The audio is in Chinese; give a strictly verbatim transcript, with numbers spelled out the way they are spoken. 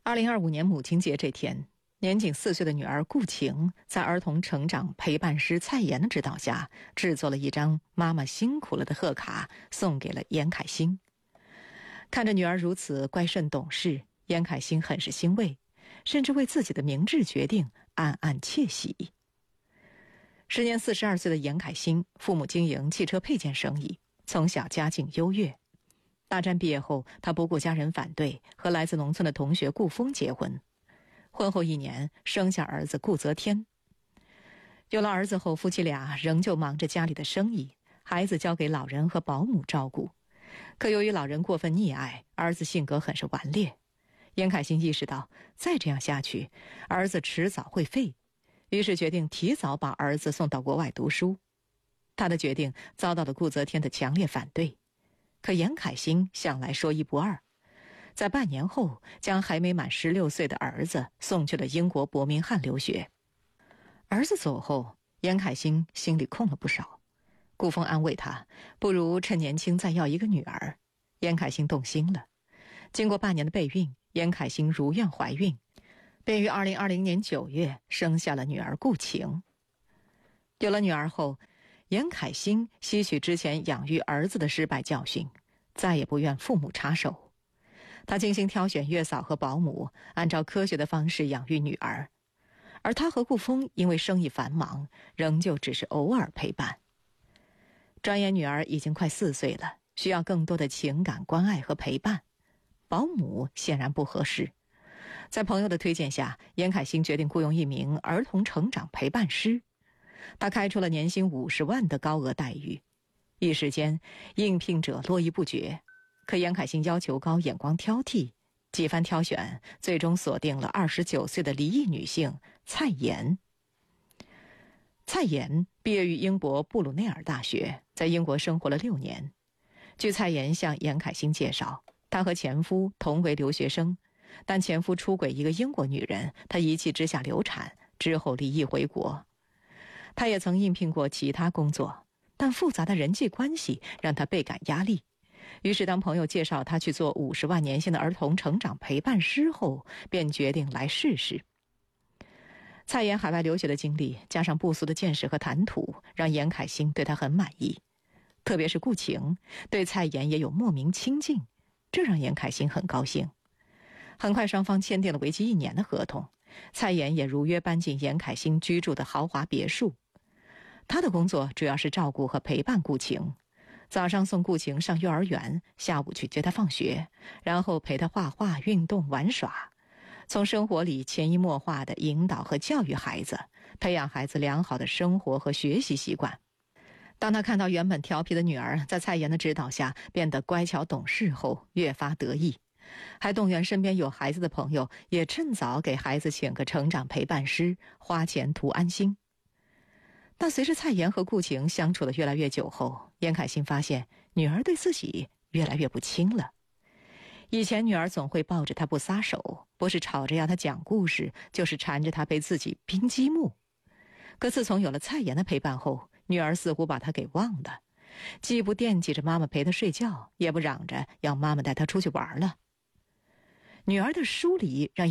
二零二五年母亲节这天，年仅四岁的女儿顾晴在儿童成长陪伴师蔡妍的指导下，制作了一张妈妈辛苦了的贺卡，送给了严凯欣。看着女儿如此乖顺懂事，严凯欣很是欣慰，甚至为自己的明智决定暗暗窃喜。时年四十二岁的严凯欣，父母经营汽车配件生意，从小家境优越。大专毕业后，他不顾家人反对，和来自农村的同学顾峰结婚。婚后一年，生下儿子顾泽天。有了儿子后，夫妻俩仍旧忙着家里的生意，孩子交给老人和保姆照顾。可由于老人过分溺爱，儿子性格很是顽劣。严凯欣意识到，再这样下去，儿子迟早会废，于是决定提早把儿子送到国外读书。他的决定遭到了顾泽天的强烈反对。可严凯欣向来说一不二，在半年后将还没满十六岁的儿子送去了英国伯明翰留学。儿子走后，严凯欣心里空了不少。顾峰安慰他，不如趁年轻再要一个女儿。严凯欣动心了。经过半年的备孕，严凯欣如愿怀孕，便于二零二零年九月生下了女儿顾晴。有了女儿后，严凯欣吸取之前养育儿子的失败教训，再也不愿父母插手。他精心挑选月嫂和保姆，按照科学的方式养育女儿。而他和顾峰因为生意繁忙，仍旧只是偶尔陪伴。转眼女儿已经快四岁了，需要更多的情感关爱和陪伴。保姆显然不合适。在朋友的推荐下，严凯欣决定雇佣一名儿童成长陪伴师。他开出了年薪五十万的高额待遇，一时间应聘者络绎不绝。可严凯欣要求高，眼光挑剔，几番挑选，最终锁定了二十九岁的离异女性蔡妍。蔡妍毕业于英国布鲁内尔大学，在英国生活了六年。据蔡妍向严凯欣介绍，她和前夫同为留学生，但前夫出轨一个英国女人，她一气之下流产，之后离异回国。他也曾应聘过其他工作，但复杂的人际关系让他倍感压力。于是当朋友介绍他去做五十万年薪的儿童成长陪伴师后，便决定来试试。蔡妍海外留学的经历，加上不俗的见识和谈吐，让严凯欣对他很满意。特别是顾晴，对蔡妍也有莫名亲近，这让严凯欣很高兴。很快双方签订了为期一年的合同，蔡妍也如约搬进严凯欣居住的豪华别墅。他的工作主要是照顾和陪伴顾晴，早上送顾晴上幼儿园，下午去接她放学，然后陪她画画、运动、玩耍，从生活里潜移默化地引导和教育孩子，培养孩子良好的生活和学习习惯。当他看到原本调皮的女儿在蔡妍的指导下变得乖巧懂事后，越发得意，还动员身边有孩子的朋友也趁早给孩子请个成长陪伴师，花钱图安心。但随着蔡妍和顾晴相处的越来越久后，严凯欣发现女儿对自己越来越不亲了。以前女儿总会抱着她不撒手，不是吵着要她讲故事，就是缠着她被自己冰积木。可自从有了蔡妍的陪伴后，女儿似乎把她给忘了，既不惦记着妈妈陪她睡觉，也不嚷着要妈妈带她出去玩了。女儿的疏离让